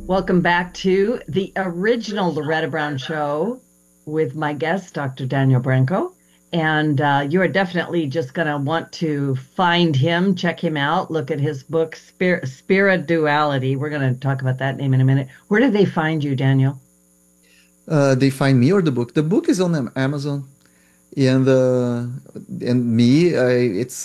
Welcome back to the original Loretta Brown Show with my guest, Dr. Daniel Branco. And you are definitely just going to want to find him, check him out, look at his book, Spirituality. We're going to talk about that name in a minute. Where did they find you, Daniel? They find me or the book. The book is on Amazon, and me, it's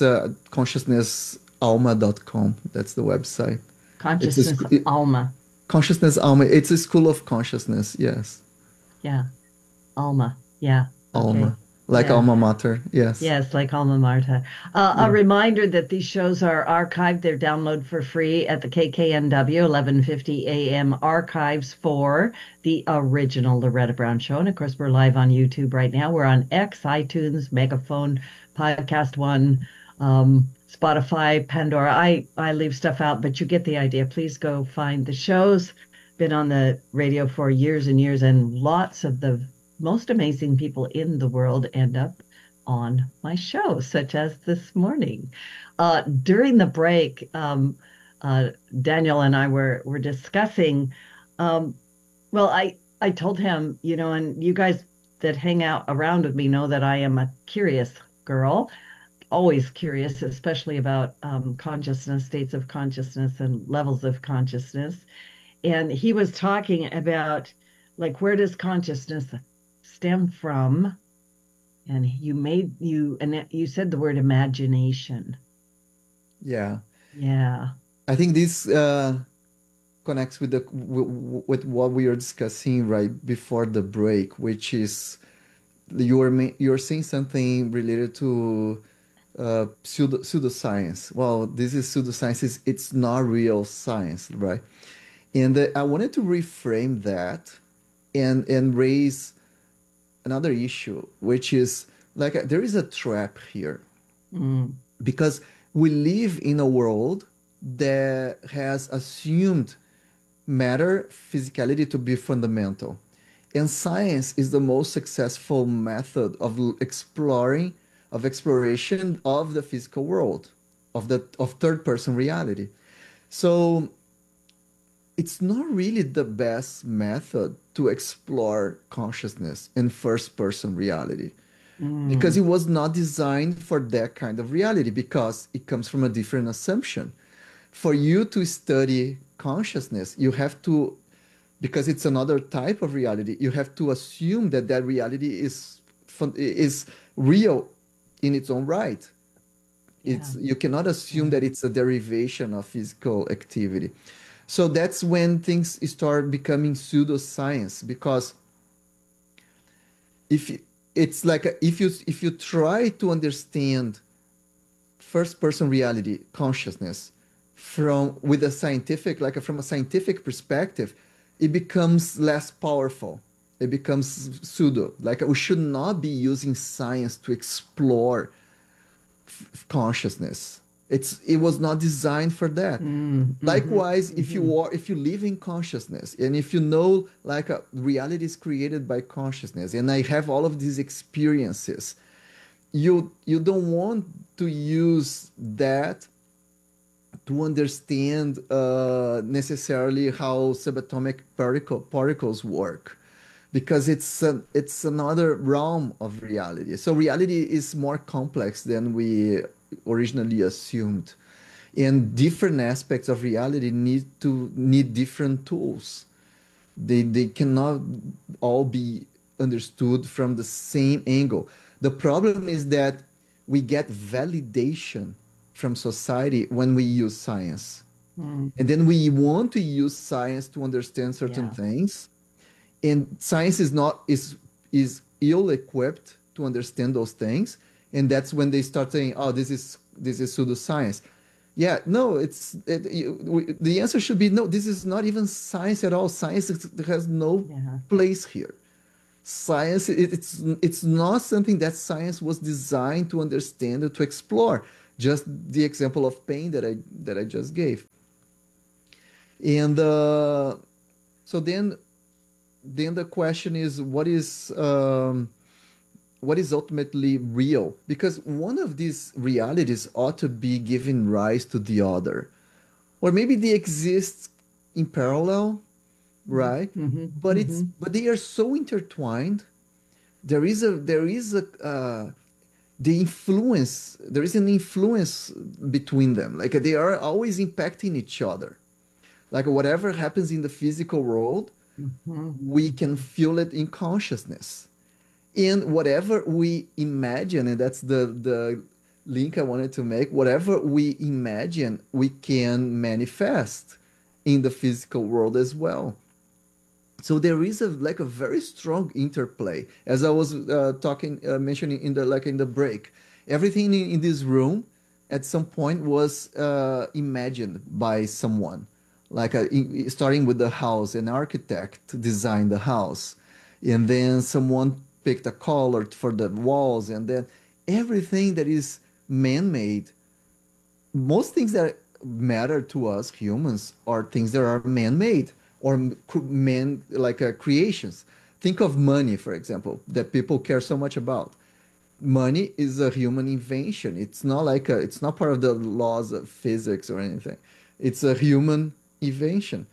consciousnessalma.com. That's the website. It's a Consciousness Alma. consciousness alma. It's a school of consciousness. Yes, Yeah, Alma. Yeah. Okay. alma, like Yeah. alma mater. Yes. Yes, like Alma Marta. A Yeah. reminder that these shows are archived. They're download for free at the KKNW 1150 AM archives for the original Loretta Brown Show. And of course, we're live on YouTube right now. We're on X, iTunes, Megaphone, Podcast One, Spotify, Pandora. I leave stuff out, but you get the idea. Please go find the shows. Been on the radio for years and years, and lots of the most amazing people in the world end up on my show, such as this morning. During the break, uh, Daniel and I were discussing. Um, well, I told him, and you guys that hang out around with me know that I am a curious girl, always curious, especially about consciousness, states of consciousness, and levels of consciousness. And he was talking about like where does consciousness stem from? And you said the word imagination. Yeah. Yeah. I think this connects with with what we were discussing right before the break, which is you're saying something related to pseudoscience. Well, this is pseudoscience. It's not real science, right? And I wanted to reframe that and raise another issue, which is like there is a trap here Mm, because we live in a world that has assumed matter, physicality to be fundamental. And science is the most successful method of exploration of the physical world, of third person reality. So it's not really the best method to explore consciousness in first person reality because it mm, was not designed for that kind of reality because it comes from a different assumption. For you to study consciousness, you have to, because it's another type of reality, you have to assume that that reality is real in its own right. yeah. You cannot assume Yeah. that it's a derivation of physical activity. So that's when things start becoming pseudoscience because if it's like if you try to understand first person reality consciousness from with a scientific like from a scientific perspective, it becomes less powerful. It becomes pseudo. Like we should not be using science to explore consciousness. It was not designed for that. Mm, Likewise, hmm. if you live in consciousness and if you know like reality is created by consciousness and I have all of these experiences, you don't want to use that to understand necessarily how subatomic particles work because it's another realm of reality. So reality is more complex than we originally assumed, and different aspects of reality need different tools. They cannot all be understood from the same angle. The problem is that we get validation from society when we use science. Mm, And then we want to use science to understand certain yeah. things. And science is ill equipped to understand those things. And that's when they start saying, "Oh, this is pseudoscience." Yeah, no, the answer should be no. This is not even science at all. Science has no Yeah. place here. Science, it's not something that science was designed to understand or to explore. Just the example of pain that I just gave. And so then the question is, what is ultimately real? Because one of these realities ought to be giving rise to the other. Or maybe they exist in parallel, right? Mm-hmm. But Mm-hmm. they are so intertwined. There is a the influence. There is an influence between them. Like they are always impacting each other. Like whatever happens in the physical world, Mm-hmm. we can Mm-hmm. feel it in consciousness. And whatever we imagine, and that's the link I wanted to make, whatever we imagine, we can manifest in the physical world as well. So there is a like a very strong interplay, as I was talking mentioning in the like in the break. Everything in this room at some point was imagined by someone, like starting with the house. An architect designed the house, and then someone picked a color for the walls, and then everything that is man-made, most things that matter to us humans are things that are man-made or man like creations. Think of money, for example, that people care so much about. Money is a human invention. It's not like it's not part of the laws of physics or anything. It's a human invention.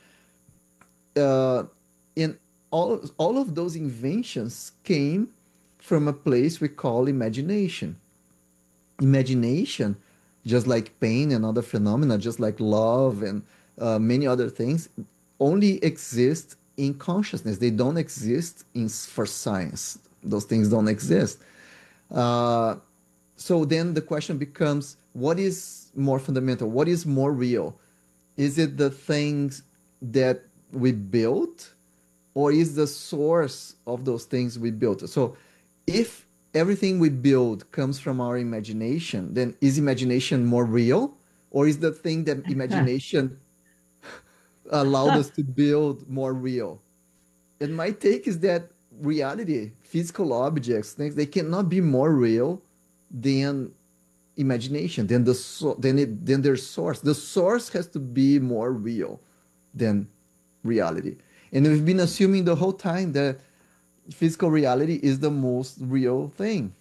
uh, and all of those inventions came from a place we call imagination. Imagination, just like pain and other phenomena, just like love and many other things, only exist in consciousness. They don't exist for science. Those things don't exist. Uh, so then the question becomes, what is more fundamental? What is more real? Is it the things that we built, or is the source of those things we built? So if everything we build comes from our imagination, then is imagination more real, or is the thing that imagination allowed us to build more real? And my take is that reality, physical objects, things, they cannot be more real than imagination, than than their source. The source has to be more real than reality. And we've been assuming the whole time that physical reality is the most real thing.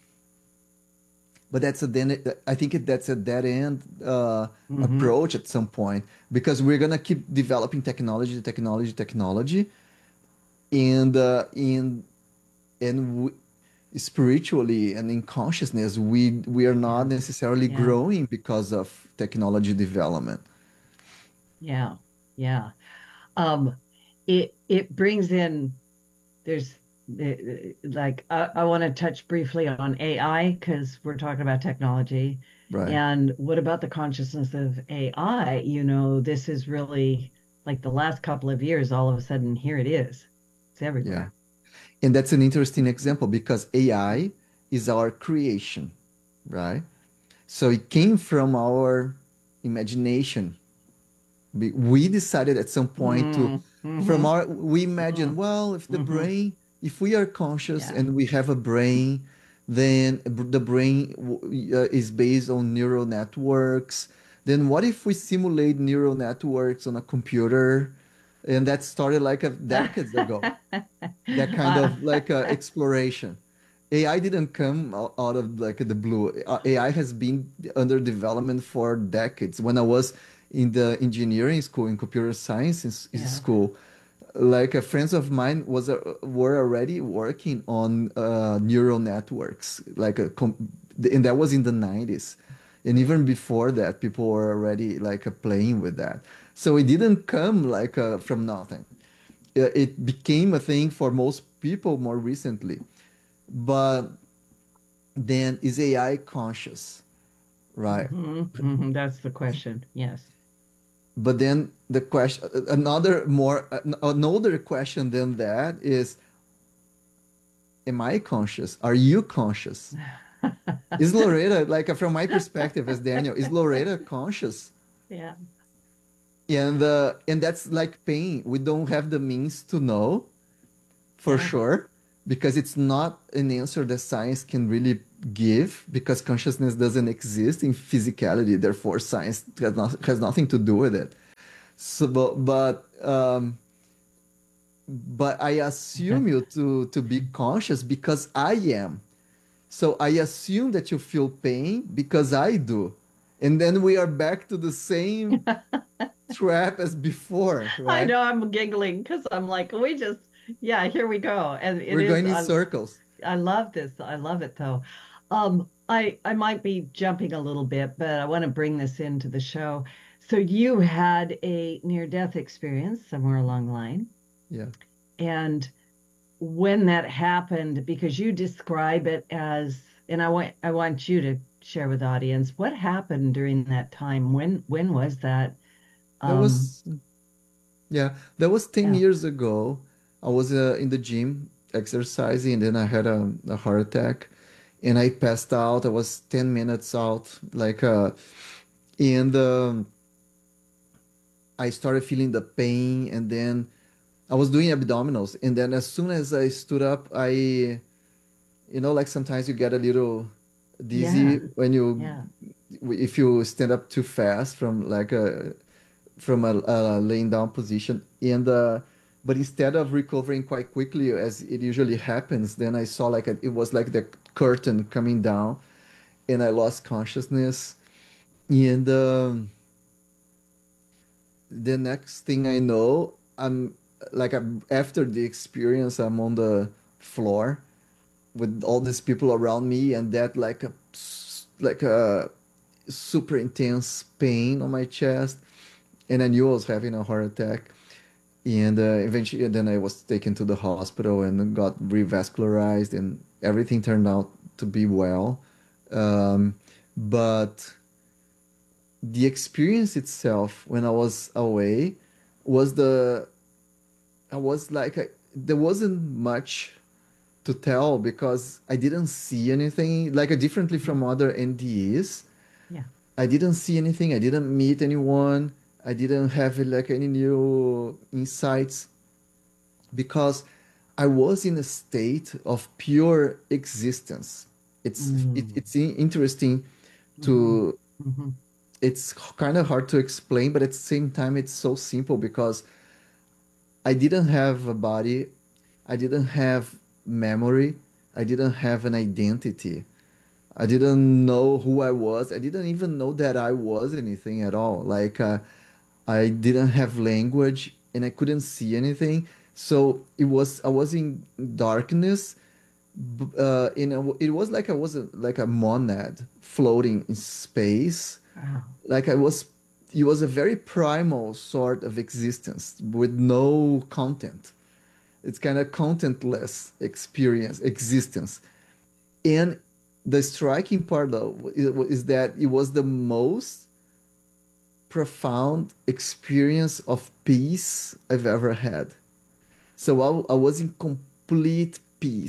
But I think that's a dead end Mm-hmm. approach at some point, because we're gonna keep developing technology, and and spiritually and in consciousness, we are not Yeah. necessarily Yeah. growing because of technology development. Yeah. Yeah. Um, it brings in there's like I want to touch briefly on AI because we're talking about technology. Right. And what about the consciousness of AI? This is really like the last couple of years, all of a sudden, here it is. It's Yeah. everywhere. And that's an interesting example because AI is our creation, right? So it came from our imagination. We decided at some point to, Mm, mm-hmm, we imagine, mm, well, mm-hmm. if we are conscious Yeah. and we have a brain, then the brain is based on neural networks. Then what if we simulate neural networks on a computer? And that started like decades ago, that kind Uh, of like exploration. AI didn't come out of like the blue. AI has been under development for decades. When I was in the engineering school, in computer science yeah. school, like friends of mine were already working on neural networks, and that was in the 90s. And even before that, people were already like playing with that. So it didn't come like from nothing. It became a thing for most people more recently. But then is AI conscious, right? Hmm, hmm. That's the question. Yes. But then the question, another question than that is, am I conscious? Are you conscious? Is Loretta, like from my perspective as Daniel, is Loretta conscious? Yeah. And that's like pain. We don't have the means to know for Yeah. sure, because it's not an answer that science can really give, because consciousness doesn't exist in physicality, therefore science has nothing to do with it. So but I assume you to be conscious because I am. So I assume that you feel pain because I do, and then we are back to the same trap as before, I right? know I'm giggling because I'm like, we just, yeah, here we go. And it We're is, going in circles. I love this. I love it though. I might be jumping a little bit, but I want to bring this into the show. So you had a near-death experience somewhere along the line, Yeah. and when that happened, because you describe it as, and I want you to share with the audience what happened during that time. When was that? That Um, was, yeah, that was 10 yeah. years ago. I was in the gym exercising, and then I had a heart attack and I passed out. I was 10 minutes out, and I started feeling the pain, and then I was doing abdominals. And then as soon as I stood up, like sometimes you get a little dizzy Yeah. when Yeah. if you stand up too fast from a laying down position. And but instead of recovering quite quickly as it usually happens, then I saw it was like the curtain coming down, and I lost consciousness. And the next thing I know, after the experience, I'm on the floor with all these people around me, and that like a super intense pain on my chest, and I knew I was having a heart attack. And eventually, then I was taken to the hospital and got revascularized, and everything turned out to be well. Um, but the experience itself, when I was away, was the I was like there wasn't much to tell because I didn't see anything differently from other NDEs. Yeah. I didn't see anything. I didn't meet anyone. I didn't have any new insights because I was in a state of pure existence. Mm. Interesting Hmm. to Hmm. it's kind of hard to explain, but at the same time it's so simple because I didn't have a body, I didn't have memory, I didn't have an identity. I didn't know who I was. I didn't even know that I was anything at all. I didn't have language and I couldn't see anything. So I was in darkness. It was like I was like a monad floating in space. Wow. Like it was a very primal sort of existence with no content. It's kind of contentless existence. And the striking part, though, is that it was the most profound experience of peace I've ever had. So I was in complete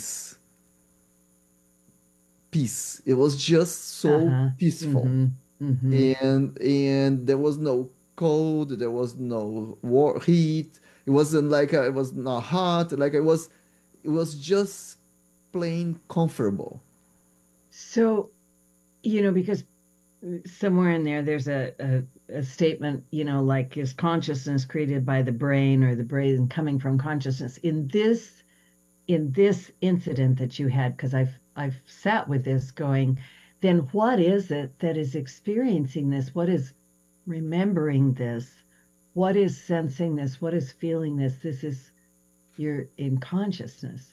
peace. It was just so Uh-huh. peaceful, Hmm. Hmm. and there was no cold, there was no heat. It wasn't it was not hot. It was just plain comfortable. So, because somewhere in there, there's a statement, like is consciousness created by the brain or the brain coming from consciousness? In this incident that you had, because I've sat with this going, then what is it that is experiencing this? What is remembering this? What is sensing this? What is feeling this? This is you're in consciousness.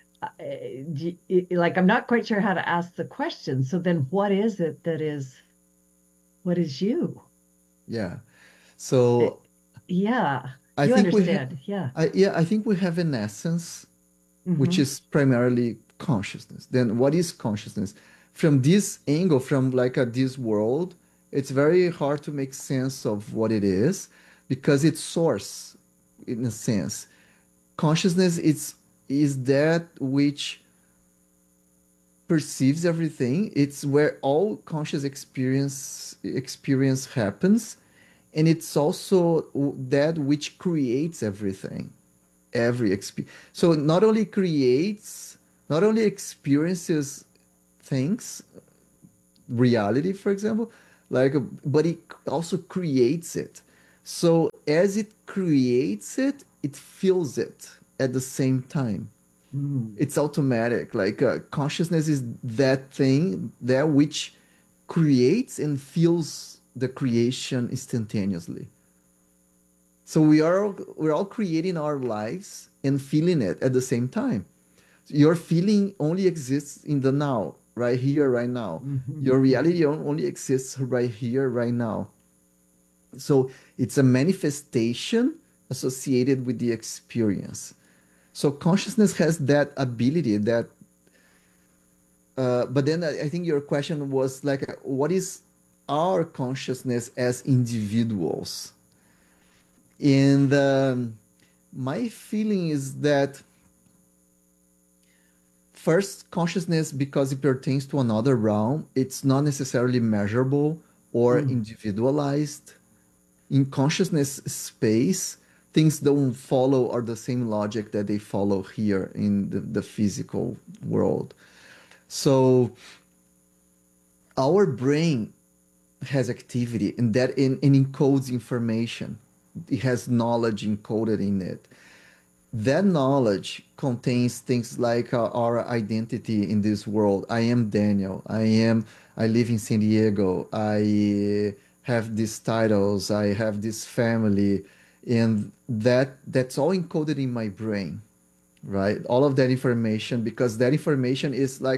Like I'm not quite sure how to ask the question. So then what is it that is what is you? Yeah. Uh, So yeah, I you think we have, understand. Yeah. I think we have an essence, which Hmm. is primarily consciousness. Then what is consciousness? From this angle, from this world, it's very hard to make sense of what it is because it's source, in a sense. Consciousness is that which perceives everything. It's where all conscious experience happens, and it's also that which creates everything. Every experience. So not only experiences things, reality, for example, but it also creates it. So as it creates it, it feels it at the same time. Mm. It's automatic. Consciousness is that thing, that which creates and feels the creation instantaneously. So we're all creating our lives and feeling it at the same time. Your feeling only exists in the now, right here, right now. Hmm. Your reality only exists right here, right now. So it's a manifestation associated with the experience. So consciousness has that ability that, but then I think your question was like, what is our consciousness as individuals? And my feeling is that first, consciousness, because it pertains to another realm, it's not necessarily measurable or Mm. individualized. In consciousness space, things don't follow or the same logic that they follow here in the physical world. So our brain has activity and that encodes information. It has knowledge encoded in it. That knowledge contains things like our identity in this world. I am Daniel. I live in San Diego. I have these titles. I have this family. And that's all encoded in my brain, right? All of that information, because that information is like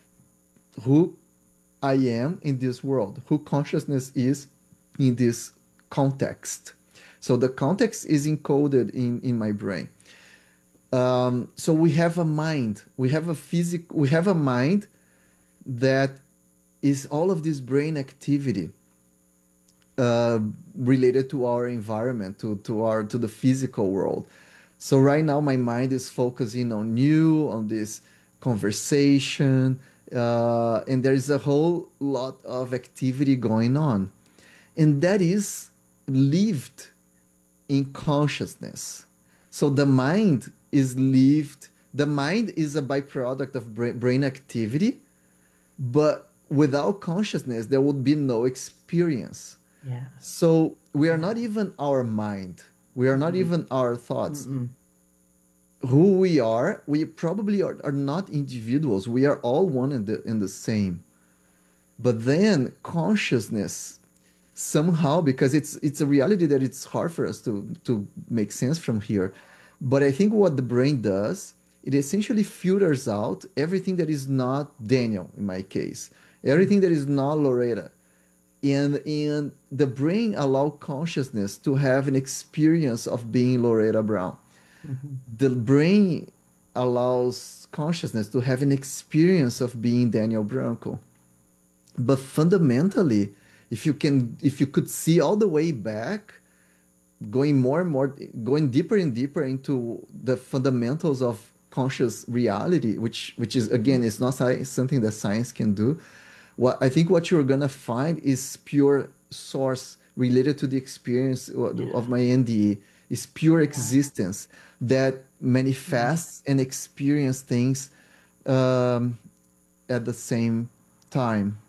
who I am in this world, who consciousness is in this context. So the context is encoded in my brain. So we have a mind, we have a mind that is all of this brain activity uh, related to our environment, to the physical world. So right now my mind is focusing on you, on this conversation, and there is a whole lot of activity going on, and that is lived in consciousness. So the mind is lived, the mind is a byproduct of brain activity, but without consciousness, there would be no experience. Yeah. So we are Yeah. not even our mind, we are not Mm-mm. even our thoughts. Mm-mm. Who we are, we probably are not individuals. We are all one in the same. But then consciousness somehow, because it's a reality that it's hard for us to make sense from here, but I think what the brain does, it essentially filters out everything that is not Daniel in my case, everything that is not Loretta, and the brain allow consciousness to have an experience of being Loretta Brown. Mm-hmm. The brain allows consciousness to have an experience of being Daniel Branco. But fundamentally, if you could see all the way back, going more and more, going deeper and deeper into the fundamentals of conscious reality, which is Mm-hmm. again, it's not something that science can do. What I think what you're gonna find is pure source related to the experience Yeah. of my NDE, is pure Yeah. existence that Mm. manifests and experience things um, at the same time.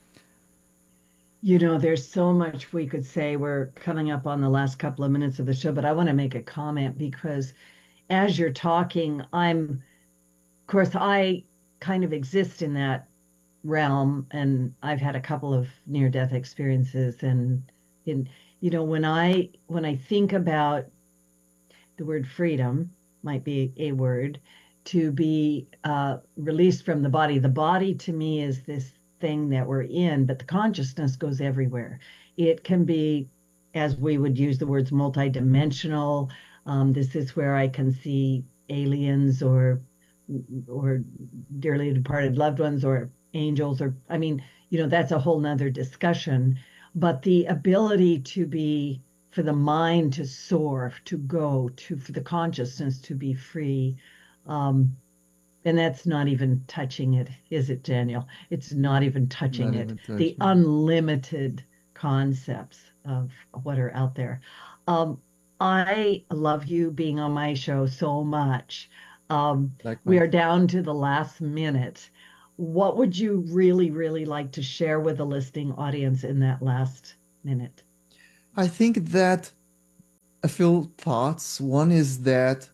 There's so much we could say. We're coming up on the last couple of minutes of the show, but I want to make a comment because as you're talking, of course, I kind of exist in that realm, and I've had a couple of near-death experiences. And in, when I think about the word freedom, might be a word, to be released from the body. The body to me is this thing that we're in, but the consciousness goes everywhere. It can be, as we would use the words, multidimensional. This is where I can see aliens or dearly departed loved ones or angels, or I mean, that's a whole nother discussion. But the ability to be, for the mind to soar, to go, to for the consciousness to be free. Um, and that's not even touching it, is it, Daniel? It's not even touching Not it. even The touching. unlimited concepts of what are out there. Um, I love you being on my show so much. We Likewise. are down to the last minute. What would you really, really like to share with the listening audience in that last minute? I think that a few thoughts. One is that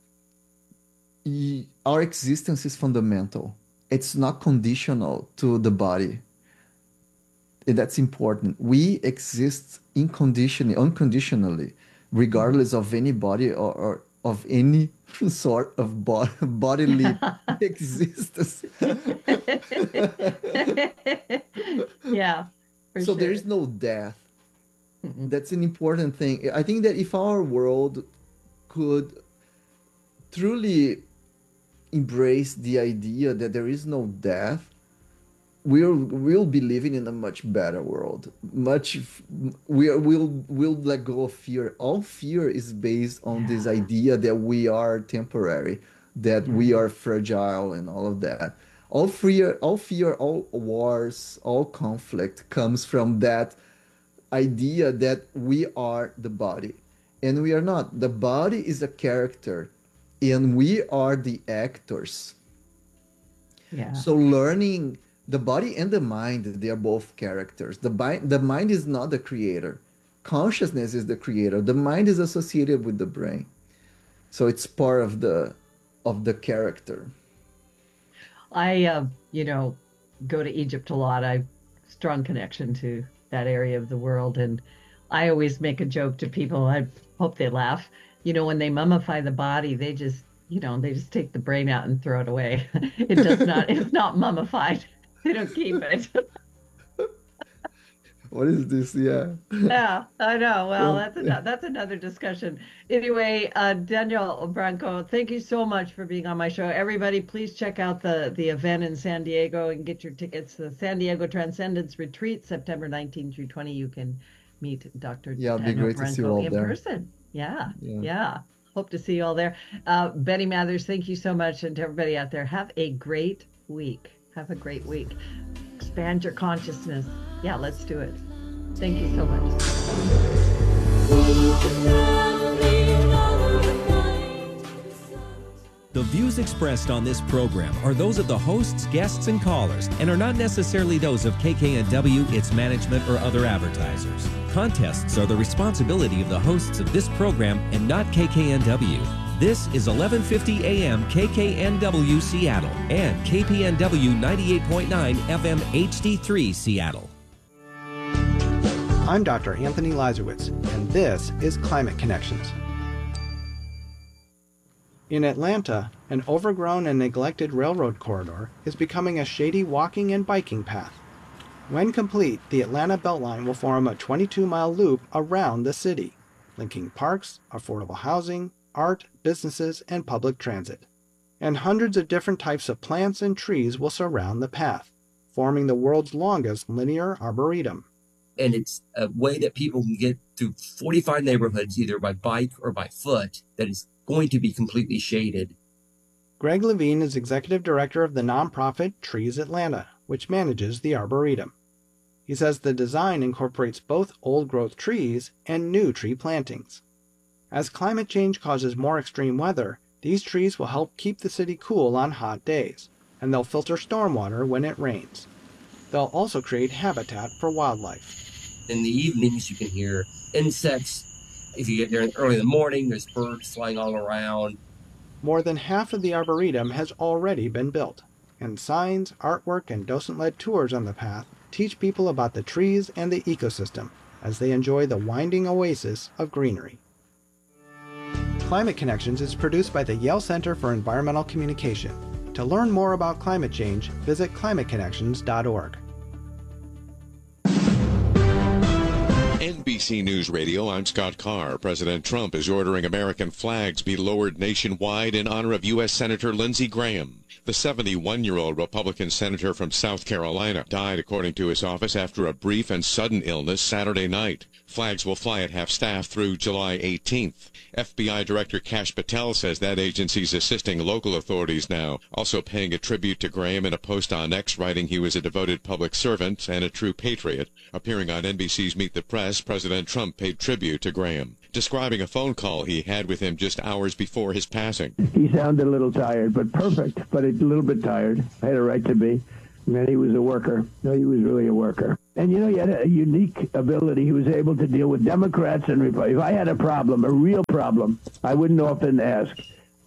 our existence is fundamental. It's not conditional to the body. And that's important. We exist unconditionally. regardless of any body or of any sort of bodily existence. Yeah, for So there sure. is no death. Mm-mm. That's an important thing. I think that if our world could truly embrace the idea that there is no death, we'll be living in a much better world. We'll let go of fear. All fear is based on this Yeah. idea that we are temporary, that Yeah. we are fragile, and all of that. All wars, all conflict comes from that idea that we are the body, and we are not. The body is a character, and we are the actors. Yeah. So learning the body and the mind, they are both characters. The mind is not the creator. Consciousness is the creator. The mind is associated with the brain. So it's part of the character. I, go to Egypt a lot. I strong connection to that area of the world, and I always make a joke to people. I hope they laugh. When they mummify the body, they just take the brain out and throw it away. It does not. It's not mummified. They don't keep it. What is this? Yeah. Yeah, I know. Well, Well, that's another discussion. Anyway, Daniel Branco, thank you so much for being on my show. Everybody, please check out the event in San Diego and get your tickets. The San Diego Transcendence Retreat, September 19 through 20. You can meet Dr. yeah, it'd be Daniel great to see you Branco all in there. person. Yeah, Yeah. yeah. Hope to see you all there. Betty Mathers, thank you so much. And to everybody out there, have a great week. Have a great week. Expand your consciousness. Yeah, let's do it. Thank you so much. The views expressed on this program are those of the hosts, guests, and callers, and are not necessarily those of KKNW, its management, or other advertisers. Contests are the responsibility of the hosts of this program and not KKNW. This is 1150 AM KKNW Seattle and KPNW 98.9 FM HD3 Seattle. I'm Dr. Anthony Lazarowitz, and this is Climate Connections. In Atlanta, an overgrown and neglected railroad corridor is becoming a shady walking and biking path. When complete, the Atlanta Beltline will form a 22-mile loop around the city, linking parks, affordable housing, art, businesses, and public transit. And hundreds of different types of plants and trees will surround the path, forming the world's longest linear arboretum. And it's a way that people can get through 45 neighborhoods either by bike or by foot that is going to be completely shaded. Greg Levine is executive director of the nonprofit Trees Atlanta, which manages the arboretum. He says the design incorporates both old-growth trees and new tree plantings. As climate change causes more extreme weather, these trees will help keep the city cool on hot days, and they'll filter stormwater when it rains. They'll also create habitat for wildlife. In the evenings, you can hear insects. If you get there early in the morning, there's birds flying all around. More than half of the arboretum has already been built, and signs, artwork, and docent-led tours on the path teach people about the trees and the ecosystem as they enjoy the winding oasis of greenery. Climate Connections is produced by the Yale Center for Environmental Communication. To learn more about climate change, visit climateconnections.org. NBC News Radio, I'm Scott Carr. President Trump is ordering American flags be lowered nationwide in honor of U.S. Senator Lindsey Graham. The 71-year-old Republican senator from South Carolina died, according to his office, after a brief and sudden illness Saturday night. Flags will fly at half-staff through July 18th. FBI Director Kash Patel says that agency's assisting local authorities now, also paying a tribute to Graham in a post on X, writing he was a devoted public servant and a true patriot. Appearing on NBC's Meet the Press, President Trump paid tribute to Graham, describing a phone call he had with him just hours before his passing. He sounded a little tired, but perfect, but a little bit tired. I had a right to be. And he was a worker. No, he was really a worker. And, he had a unique ability. He was able to deal with Democrats and Republicans. If I had a problem, a real problem, I wouldn't often ask.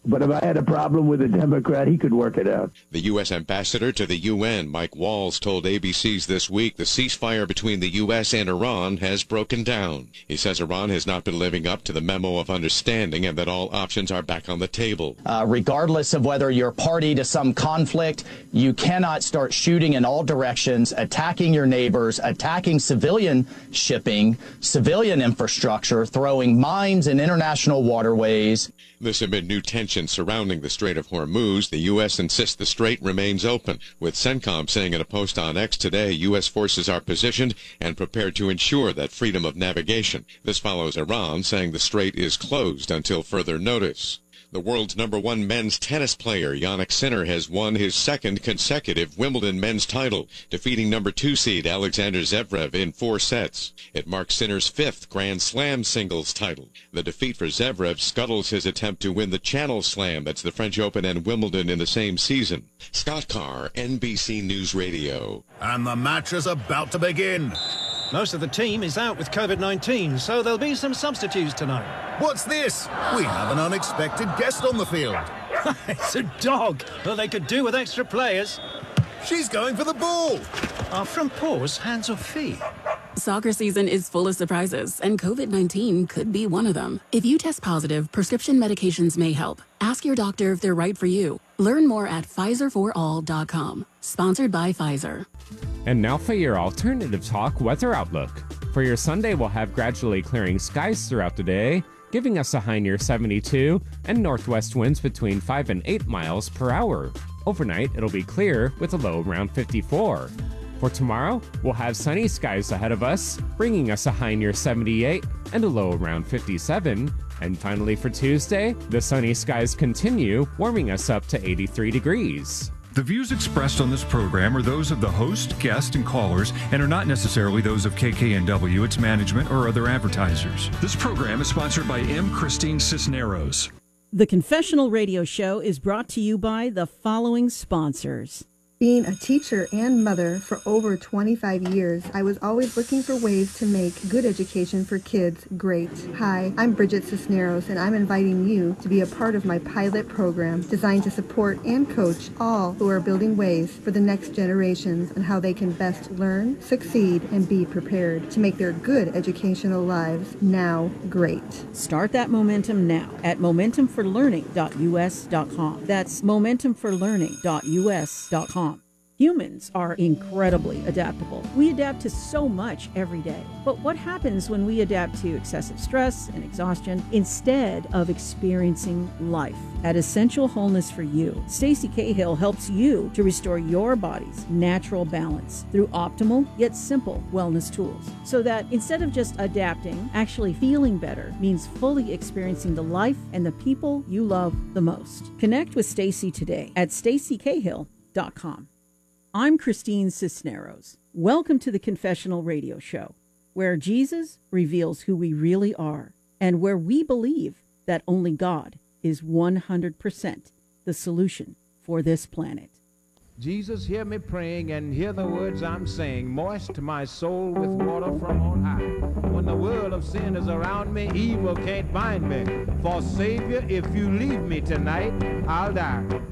But if I had a problem with a Democrat, he could work it out. The U.S. ambassador to the UN, Mike Walls, told ABC's This Week the ceasefire between the U.S. and Iran has broken down. He says Iran has not been living up to the memo of understanding and that all options are back on the table. Regardless of whether you're party to some conflict, you cannot start shooting in all directions, attacking your neighbors, attacking civilian shipping, civilian infrastructure, throwing mines in international waterways. This amid new tensions surrounding the Strait of Hormuz. The U.S. insists the strait remains open, with CENTCOM saying in a post on X today U.S. forces are positioned and prepared to ensure that freedom of navigation. This follows Iran saying the strait is closed until further notice. The world's #1 men's tennis player, Jannik Sinner, has won his second consecutive Wimbledon men's title, defeating #2 seed Alexander Zverev in 4 sets. It marks Sinner's 5th Grand Slam singles title. The defeat for Zverev scuttles his attempt to win the Channel Slam, that's the French Open and Wimbledon in the same season. Scott Carr, NBC News Radio. And the match is about to begin. Most of the team is out with COVID-19, so there'll be some substitutes tonight. What's this? We have an unexpected guest on the field. It's a dog. Well, they could do with extra players. She's going for the ball. Are front paws hands or feet? Soccer season is full of surprises, and COVID-19 could be one of them. If you test positive, prescription medications may help. Ask your doctor if they're right for you. Learn more at PfizerForAll.com. Sponsored by Pfizer. And now for your alternative talk weather outlook. For your Sunday, we'll have gradually clearing skies throughout the day, giving us a high near 72 and northwest winds between 5 and 8 miles per hour. Overnight, it'll be clear with a low around 54. For tomorrow, we'll have sunny skies ahead of us, bringing us a high near 78 and a low around 57. And finally for Tuesday, the sunny skies continue, warming us up to 83 degrees. The views expressed on this program are those of the host, guest, and callers, and are not necessarily those of KKNW, its management, or other advertisers. This program is sponsored by M. Christine Cisneros. The Confessional Radio Show is brought to you by the following sponsors. Being a teacher and mother for over 25 years, I was always looking for ways to make good education for kids great. Hi, I'm Bridget Cisneros, and I'm inviting you to be a part of my pilot program designed to support and coach all who are building ways for the next generations and how they can best learn, succeed, and be prepared to make their good educational lives now great. Start that momentum now at momentumforlearning.us.com. That's momentumforlearning.us.com. Humans are incredibly adaptable. We adapt to so much every day. But what happens when we adapt to excessive stress and exhaustion instead of experiencing life? At Essential Wholeness for You, Stacey Cahill helps you to restore your body's natural balance through optimal yet simple wellness tools, so that instead of just adapting, actually feeling better means fully experiencing the life and the people you love the most. Connect with Stacey today at staceycahill.com. I'm Christine Cisneros. Welcome to the Confessional Radio Show, where Jesus reveals who we really are and where we believe that only God is 100% the solution for this planet. Jesus, hear me praying and hear the words I'm saying. Moist my soul with water from on high. When the world of sin is around me, evil can't bind me. For Savior, if you leave me tonight, I'll die.